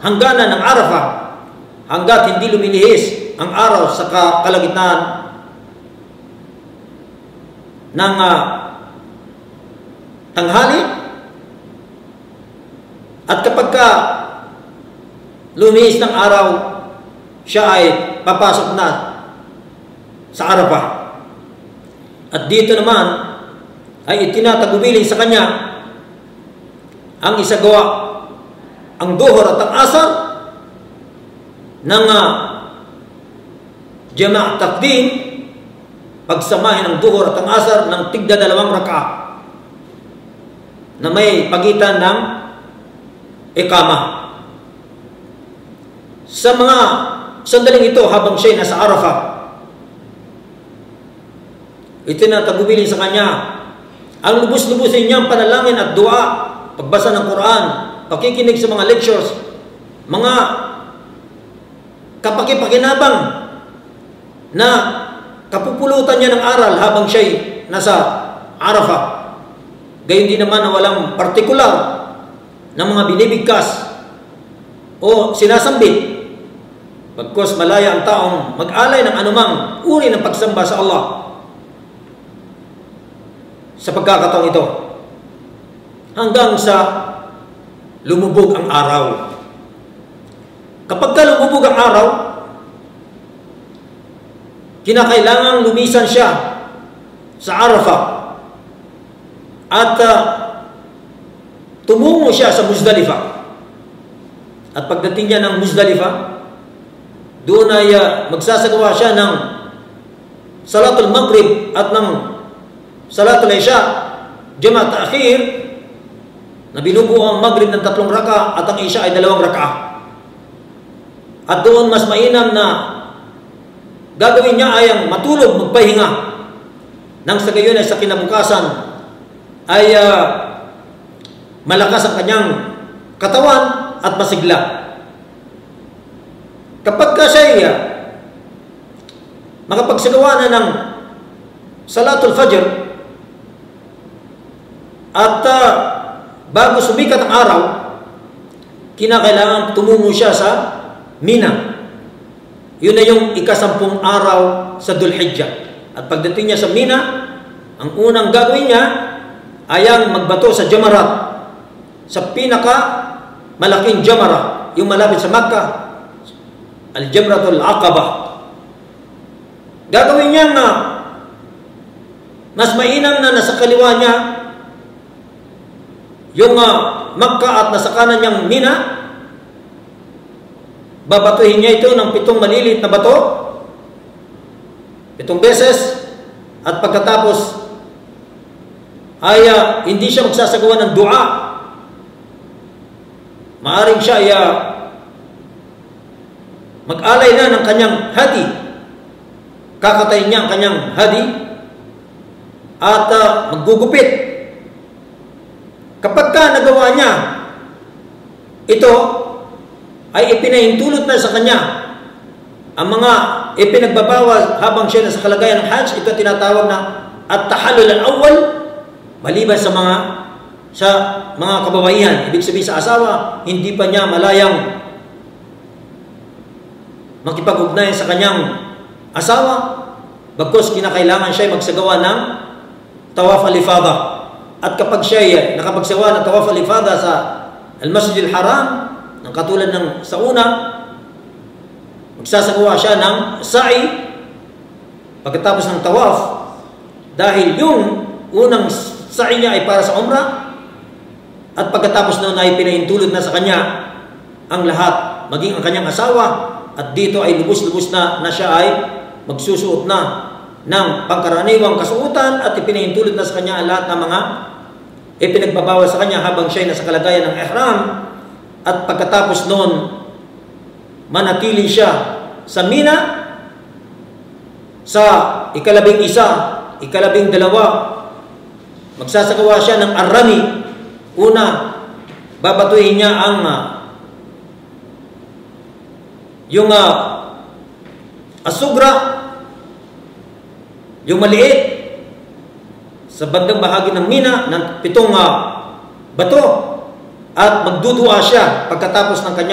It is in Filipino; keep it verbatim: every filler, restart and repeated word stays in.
hangganan ng Arafah hanggat hindi lumilihis ang araw sa kalagitnaan ng uh, tanghali. At kapag ka lumihis ng araw, siya ay papasok na sa Arafah. At dito naman ay itinatagubilin sa kanya ang isagawa ang duhur at ang asar ng uh, jama' takdim, pagsamahin ang duhur at ang asar ng tigda dalawang rak'ah na may pagitan ng ikama. Sa mga sandaling ito habang siya'y nasa Arafah, itinatagubilin sa kanya ang lubos-lubusin niyang panalangin at dua, pagbasa ng Quran, pakikinig sa mga lectures, mga kapakipakinabang na kapupulutan niya ng aral habang siya'y nasa Arafah. Gayon din naman na walang partikular na mga binibigkas o sinasambit, pagkos malaya ang taong mag-alay ng anumang uri ng pagsamba sa Allah sa pagkakataong ito hanggang sa lumubog ang araw. Kapag ka lumubog ang araw, kinakailangang lumisan siya sa Arafah at uh, tumungo siya sa Muzdalifah. At pagdating niya ng Muzdalifah, doon ay uh, magsasagawa siya ng Salatul Maghrib at ng Salatul Isha, Jama' Ta'khir, na binubuo ang Maghrib ng tatlong raka at ang Isha ay dalawang raka. At doon mas mainam na gagawin niya ay ang matulog, magpahinga, nang sa gayon ay sa kinabukasan ay uh, malakas ang kanyang katawan at masigla. Kapag ka siya uh, makapagsagawa na ng Salatul Fajr at uh, bago sumikat ang araw, kinakailangan tumungo siya sa Mina. Yun na yung ikasampung araw sa Dhul Hijjah. At pagdating niya sa Mina, ang unang gagawin niya ay ang magbato sa Jamarat, sa pinaka malaking Jamara, yung malapit sa Makkah, Al-Jamratul Aqabah. Gagawin niya na mas mainam na nasa kaliwa niya yung uh, Makkah at nasa kanan niyang Mina. Babatuhin niya ito ng pitong maliliit na bato, pitong beses, at pagkatapos ay uh, hindi siya magsasagawa ng dua. Maaring siya ay uh, mag-alay na ng kanyang hadi, kakatayin niya ang kanyang hadi at uh, maggugupit. Kapag ka nagawa niya ito, ay ipinahintulot na sa kanya ang mga ipinagbabawal habang siya nasa kalagayan ng Hajj. Ito tinatawag na at-tahallul al-awwal, maliban sa mga sa mga kababaihan. Ibig sabihin sa asawa, hindi pa niya malayang makipag-ugnayan sa kanyang asawa, bagkus kinakailangan siya magsagawa ng tawaf al-ifada. At kapag siya ay nakapagsagawa ng tawaf al-ifada sa al-Masjid al-Haram, ng katulad ng sa una, magsasagawa siya ng sa'i pagkatapos ng tawaf, dahil yung unang sa'i niya ay para sa umrah, at pagkatapos noon ay pinahintulot na sa kanya ang lahat, maging ang kanyang asawa, at dito ay lubos-lubos na na siya ay magsusuot na ng pangkaraniwang kasuotan, at ipinahintulot na sa kanya ang lahat ng mga ipinagbabawal sa kanya habang siya ay nasa kalagayan ng ihram. At pagkatapos noon, manatili siya sa Mina sa ikalabing isa, ikalabing dalawa. Magsasagawa siya ng arami. Una, babatuhin niya ang uh, yung uh, asugra, yung maliit sa bandang bahagi ng Mina ng pitong uh, bato, at magdudua siya pagkatapos ng kanya